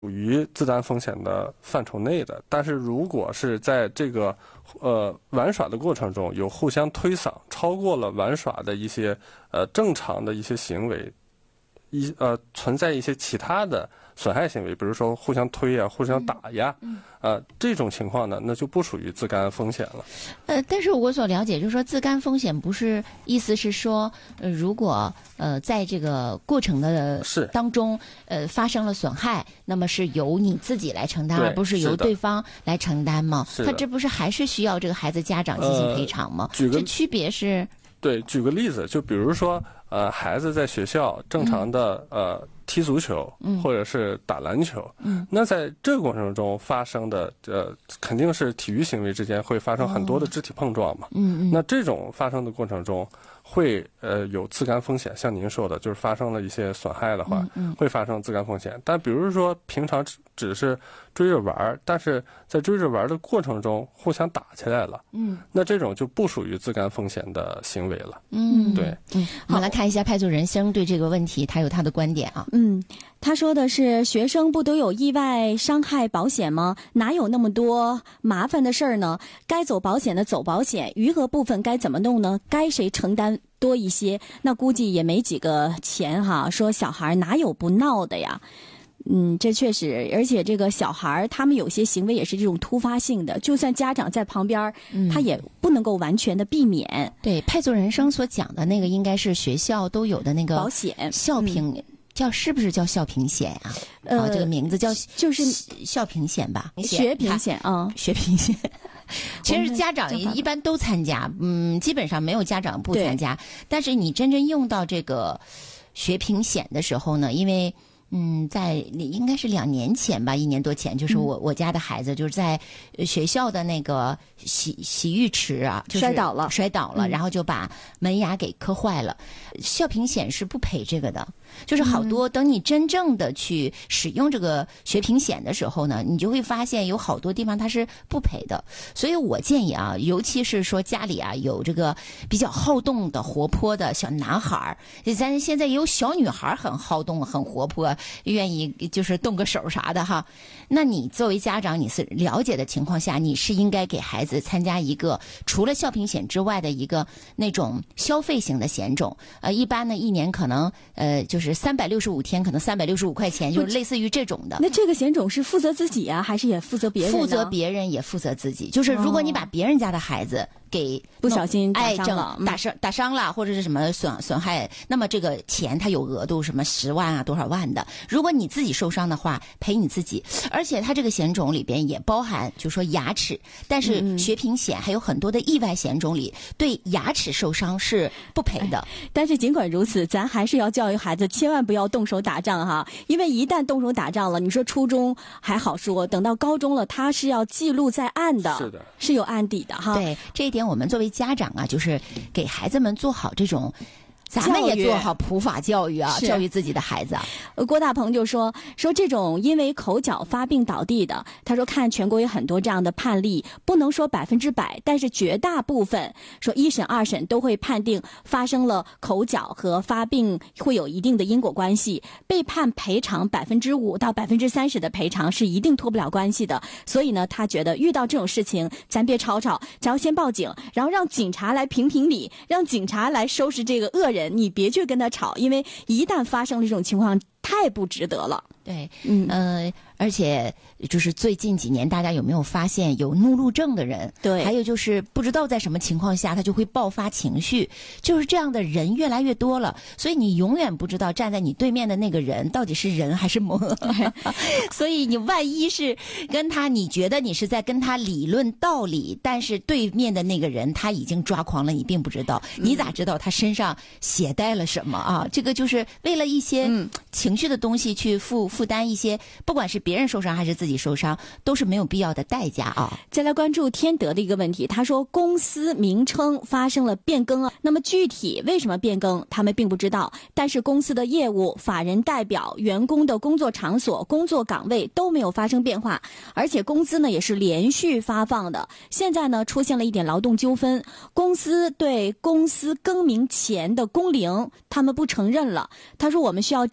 属于自担风险的范畴内的。但是如果是在这个玩耍的过程中有互相推搡，超过了玩耍的一些正常的一些行为，存在一些其他的损害行为，比如说互相推呀、互相打呀，这种情况呢，那就不属于自甘风险了。 但是我所了解就是说，自甘风险不是意思是说，如果在这个过程的当中发生了损害，那么是由你自己来承担，而不是由对方来承担吗？他这不是还是需要这个孩子家长进行赔偿吗？这区别是？ 对，举个例子，就比如说，孩子在学校正常的踢足球，或者是打篮球，那在这个过程中发生的肯定是体育行为之间会发生很多的肢体碰撞嘛，那这种发生的过程中会有自甘风险，像您说的，就是发生了一些损害的话，会发生自甘风险。但比如说平常只是追着玩，但是在追着玩的过程中互相打起来了，那这种就不属于自甘风险的行为了。对， 我们来看一下派作人生对这个问题他有他的观点啊。 他说的是，学生不都有意外伤害保险吗？哪有那么多麻烦的事儿呢？该走保险的走保险，余额部分该怎么弄呢？该谁承担多一些？那估计也没几个钱哈。说小孩哪有不闹的呀？这确实，而且这个小孩他们有些行为也是这种突发性的，就算家长在旁边，他也不能够完全的避免。 对，派作人生所讲的那个应该是学校都有的那个保险校评。是不是叫校评险啊？这个名字叫就是校评险吧？ 学评险啊， 学评险。其实家长一般都参加，基本上没有家长不参加。但是你真正用到这个学评险的时候呢，因为在应该是2年前吧，1年多前，就是我家的孩子就是在学校的那个洗浴池啊，就是摔倒了，然后就把门牙给磕坏了。校评险是不赔这个的，就是好多等你真正的去使用这个学评险的时候呢，你就会发现有好多地方它是不赔的。所以我建议啊，尤其是说家里啊有这个比较好动的活泼的小男孩，咱现在也有小女孩很好动很活泼，愿意就是动个手啥的哈。那你作为家长，你是了解的情况下，你是应该给孩子参加一个除了校评险之外的一个那种消费型的险种。一般呢1年可能就是365天，可能365块钱，就是类似于这种的。 那这个险种是负责自己啊，还是也负责别人呢？ 负责别人也负责自己。就是如果你把别人家的孩子给不小心打伤了， 打伤了，或者是什么损害，那么这个钱它有额度，什么10万啊多少万的。如果你自己受伤的话，赔你自己。而且它这个险种里边也包含，就说牙齿，但是学评险还有很多的意外险种里，对牙齿受伤是不赔的。 但是尽管如此，咱还是要教育孩子千万不要动手打仗哈，因为一旦动手打仗了，你说初中还好说，等到高中了，他是要记录在案的， 是的， 是有案底的哈。 对，这一点我们作为家长啊，就是给孩子们做好这种。咱们也做好普法教育啊，教育自己的孩子啊。 郭大鹏就说这种因为口角发病倒地的，他说看全国有很多这样的判例，不能说100%，但是绝大部分说1审2审都会判定发生了口角和发病会有一定的因果关系，被判赔偿5%到30%的赔偿是一定脱不了关系的。所以呢，他觉得遇到这种事情，咱别吵吵，咱要先报警，然后让警察来评评理，让警察来收拾这个恶人。你别去跟他吵，因为一旦发生了这种情况，太不值得了。 对，而且就是最近几年，大家有没有发现有怒路症的人？ 对， 还有就是不知道在什么情况下他就会爆发情绪，就是这样的人越来越多了。所以你永远不知道站在你对面的那个人到底是人还是魔。所以你万一是跟他，你觉得你是在跟他理论道理，但是对面的那个人他已经抓狂了，你并不知道，你咋知道他身上携带了什么啊？这个就是为了一些情绪的东西去负担一些，不管是别人受伤还是自己受伤，都是没有必要的代价啊。 再来关注天德的一个问题，他说公司名称发生了变更啊，那么具体为什么变更他们并不知道，但是公司的业务、法人代表、员工的工作场所、工作岗位都没有发生变化，而且工资呢也是连续发放的。现在呢出现了一点劳动纠纷，公司对公司更名前的工龄他们不承认了，他说我们需要证明2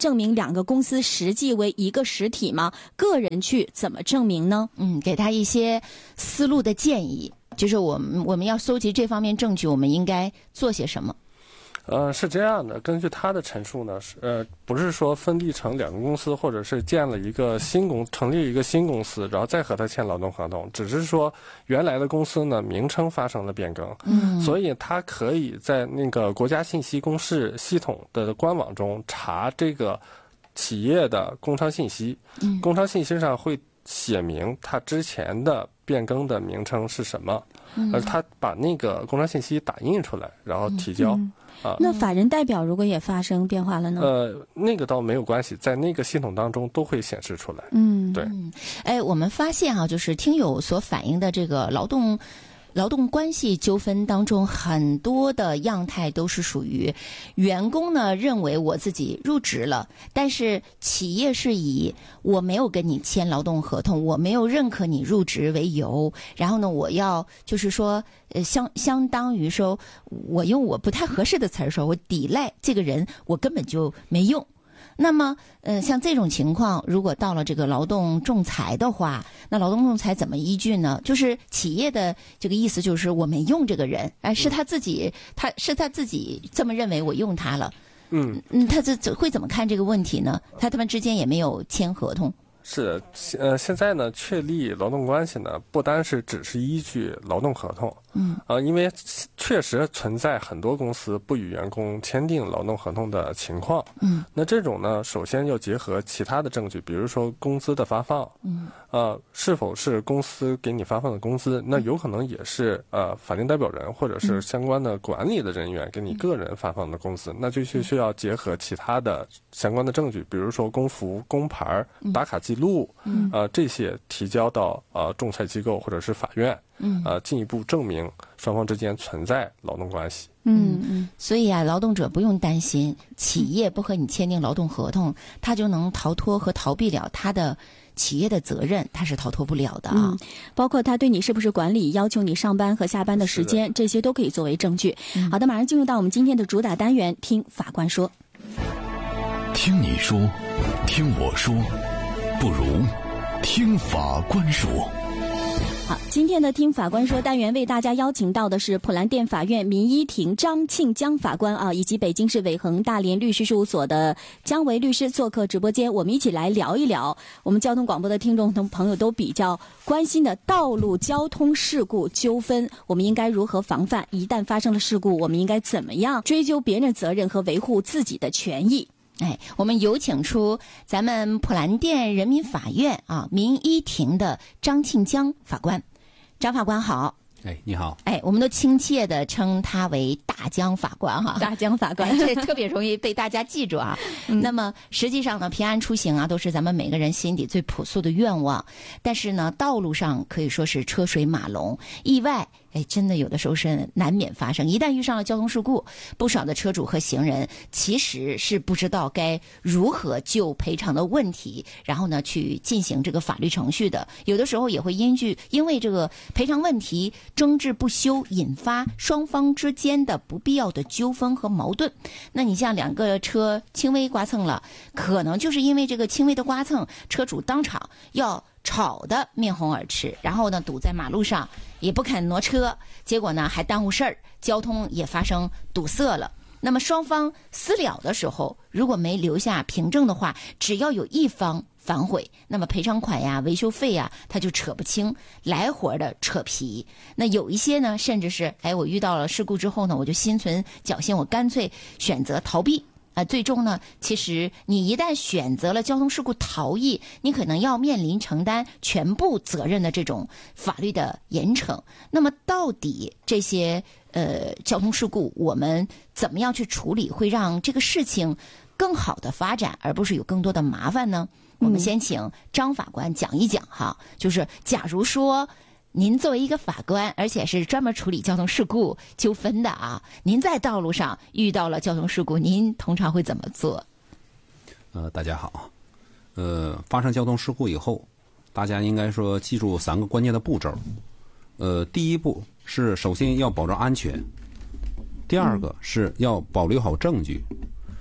两个公司实际为一个实体吗？个人去怎么证明呢？ 给他一些思路的建议，就是我们要搜集这方面证据，我们应该做些什么？ 是这样的，根据他的陈述呢，不是说分立成两个公司，或者是成立一个新公司，然后再和他签劳动合同，只是说原来的公司呢名称发生了变更，所以他可以在那个国家信息公示系统的官网中查这个企业的工商信息，工商信息上会写明他之前的变更的名称是什么，而他把那个工商信息打印出来，然后提交。 那法人代表如果也发生变化了呢？ 那个倒没有关系，在那个系统当中都会显示出来。 对。我们发现就是听友所反映的这个劳动关系纠纷当中，很多的样态都是属于员工呢认为我自己入职了，但是企业是以我没有跟你签劳动合同，我没有认可你入职为由，然后呢我要就是说相当于说我用我不太合适的词儿说，我抵赖这个人，我根本就没用。那么像这种情况，如果到了这个劳动仲裁的话，那劳动仲裁怎么依据呢？就是企业的这个意思就是我没用这个人，是他自己这么认为，我用他了。他这会怎么看这个问题呢？他们之间也没有签合同。 是现在呢，确立劳动关系呢，不单是只是依据劳动合同，因为确实存在很多公司不与员工签订劳动合同的情况，那这种呢，首先要结合其他的证据，比如说工资的发放，是否是公司给你发放的工资，那有可能也是法定代表人或者是相关的管理的人员给你个人发放的工资，那就需要结合其他的相关的证据，比如说工服、工牌、打卡记录，这些提交到仲裁机构或者是法院，进一步证明双方之间存在劳动关系。 所以劳动者不用担心，企业不和你签订劳动合同，他就能逃脱和逃避了他的企业的责任，他是逃脱不了的啊。 包括他对你是不是管理，要求你上班和下班的时间，这些都可以作为证据。好的，马上进入到我们今天的主打单元，听法官说。 听你说，听我说，不如听法官说。 好，今天的听法官说单元为大家邀请到的是普兰店法院民一庭张庆江法官以及北京市伟恒大连律师事务所的姜维律师做客直播间，我们一起来聊一聊我们交通广播的听众朋友都比较关心的道路交通事故纠纷，我们应该如何防范？一旦发生了事故，我们应该怎么样追究别人责任和维护自己的权益？ 我们有请出咱们普兰店人民法院民一庭的张庆江法官。张法官好。 你好。 我们都亲切地称他为大江法官哈。 大江法官， 这特别容易被大家记住啊。那么实际上呢，平安出行都是咱们每个人心底最朴素的愿望。但是呢，道路上可以说是车水马龙，意外真的有的时候是难免发生。一旦遇上了交通事故，不少的车主和行人其实是不知道该如何就赔偿的问题，然后呢去进行这个法律程序的。有的时候也会因为这个赔偿问题争执不休，引发双方之间的不必要的纠纷和矛盾。那你像两个车轻微刮蹭了，可能就是因为这个轻微的刮蹭，车主当场要吵得面红耳赤，然后呢堵在马路上也不肯挪车，结果呢还耽误事儿，交通也发生堵塞了。那么双方私了的时候，如果没留下凭证的话，只要有一方反悔，那么赔偿款呀、维修费呀，他就扯不清，来回的扯皮。那有一些呢，甚至是我遇到了事故之后呢，我就心存侥幸，我干脆选择逃避。最终呢，其实你一旦选择了交通事故逃逸，你可能要面临承担全部责任的这种法律的严惩。那么到底这些交通事故我们怎么样去处理，会让这个事情更好的发展，而不是有更多的麻烦呢？我们先请张法官讲一讲就是假如说您作为一个法官，而且是专门处理交通事故纠纷的您在道路上遇到了交通事故，您通常会怎么做？ 大家好。发生交通事故以后，大家应该说记住3个关键的步骤。第一步是首先要保证安全，第二个是要保留好证据，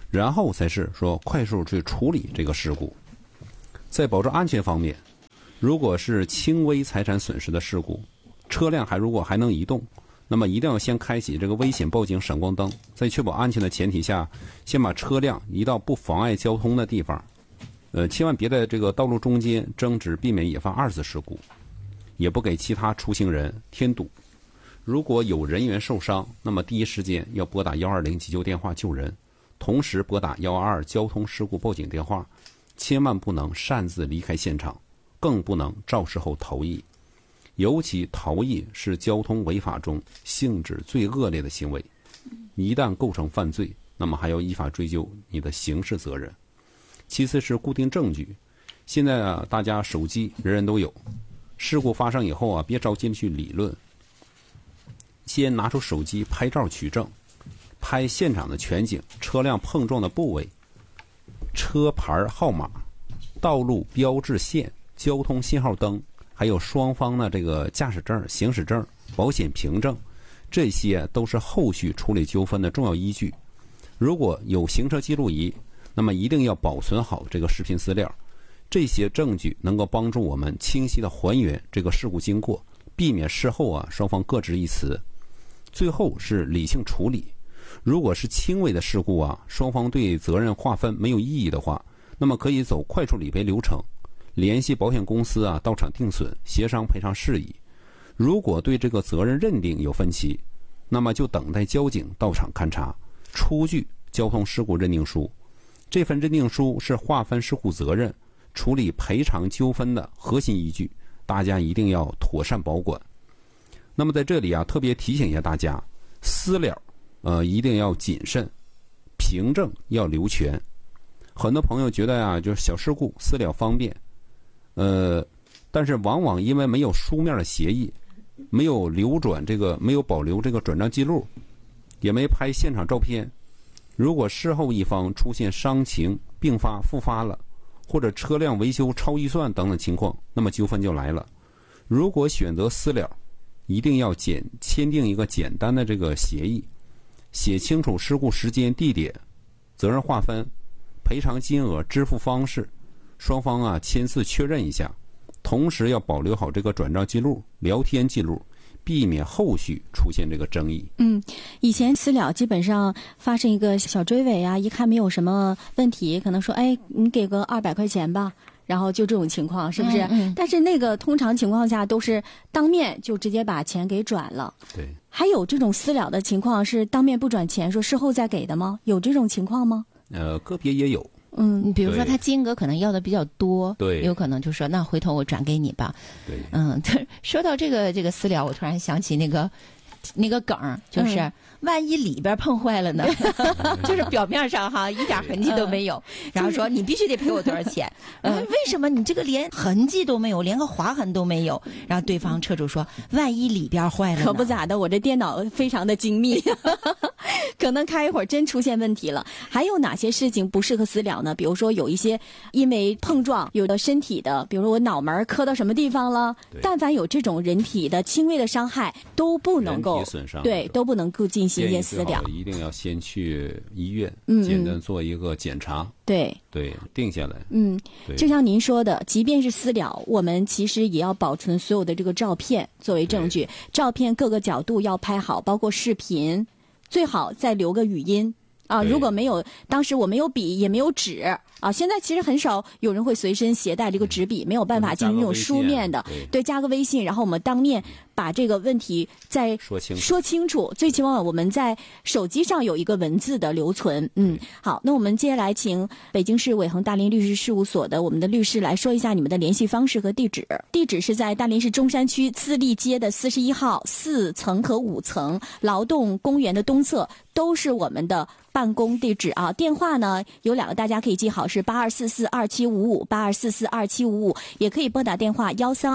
然后才是说快速去处理这个事故。在保证安全方面，如果是轻微财产损失的事故，车辆如果还能移动，那么一定要先开启这个危险报警闪光灯，在确保安全的前提下，先把车辆移到不妨碍交通的地方。千万别在这个道路中间争执，避免引发二次事故，也不给其他出行人添堵。如果有人员受伤，那么第一时间要拨打120急救电话救人，同时拨打122交通事故报警电话，千万不能擅自离开现场，更不能肇事后逃逸。尤其逃逸是交通违法中性质最恶劣的行为，一旦构成犯罪，那么还要依法追究你的刑事责任。其次是固定证据，现在大家手机人人都有，事故发生以后别着急去理论，先拿出手机拍照取证，拍现场的全景，车辆碰撞的部位、车牌号码、道路标志线、交通信号灯，还有双方的这个驾驶证、行驶证、保险凭证，这些都是后续处理纠纷的重要依据。如果有行车记录仪，那么一定要保存好这个视频资料，这些证据能够帮助我们清晰的还原这个事故经过，避免事后双方各执一词。最后是理性处理，如果是轻微的事故双方对责任划分没有异议的话，那么可以走快速理赔流程，联系保险公司到场定损，协商赔偿事宜。如果对这个责任认定有分歧，那么就等待交警到场勘查，出具交通事故认定书。这份认定书是划分事故责任、处理赔偿纠纷的核心依据，大家一定要妥善保管。那么在这里特别提醒一下大家，私了一定要谨慎，凭证要留全。很多朋友觉得就是小事故私了方便，但是往往因为没有书面的协议，没有保留这个转账记录，也没拍现场照片，如果事后一方出现伤情并发复发了，或者车辆维修超预算等等情况，那么纠纷就来了。如果选择私了，一定要签订一个简单的这个协议，写清楚事故时间、地点、责任划分、赔偿金额、支付方式，双方签字确认一下，同时要保留好这个转账记录、聊天记录，避免后续出现这个争议。 以前私了基本上发生一个小追尾一看没有什么问题，可能说你给个200块钱吧，然后就这种情况，是不是？但是那个通常情况下都是当面就直接把钱给转了。 对。 还有这种私了的情况是当面不转钱，说事后再给的吗？有这种情况吗？ 个别也有。 比如说他金额可能要的比较多， 对， 有可能就说那回头我转给你吧。 对。 说到这个私了，我突然想起那个梗，就是万一里边碰坏了呢？就是表面上一点痕迹都没有，然后说你必须得赔我多少钱？为什么你这个连痕迹都没有，连个划痕都没有？然后对方车主说，万一里边坏了呢？ 可不咋的，我这电脑非常的精密，可能开一会儿真出现问题了。还有哪些事情不适合私了呢？比如说有一些因为碰撞有的身体的，比如说我脑门磕到什么地方了，但凡有这种人体的轻微的伤害，都不能够都不能够进行一些私了， 一定要先去医院简单做一个检查，对，定下来。 就像您说的，即便是私了，我们其实也要保存所有的这个照片作为证据，照片各个角度要拍好，包括视频，最好再留个语音如果没有，当时我没有笔也没有纸现在其实很少有人会随身携带这个纸笔，没有办法进行这种书面的，对，加个微信，然后我们当面把这个问题再说清楚，最起码我们在手机上有一个文字的留存。好，那我们接下来请北京市伟恒大林律师事务所的我们的律师来说一下你们的联系方式和地址。地址是在大连市中山区自立街的41号4层和5层，劳动公园的东侧，都是我们的办公地址电话呢有2个，大家可以记好，是82442755 82442755，也可以拨打电话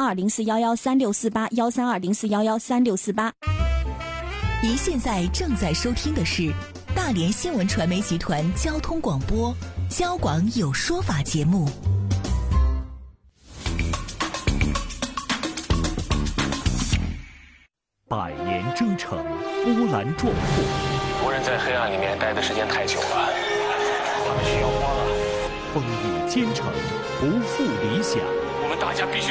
13204113648 13204113648。 您现在正在收听的是大连新闻传媒集团交通广播交广有说法节目。 百年征程，波澜壮阔。 无人在黑暗里面待的时间太久了， 他们需要花了。风雨兼程，不负理想。 我们大家必须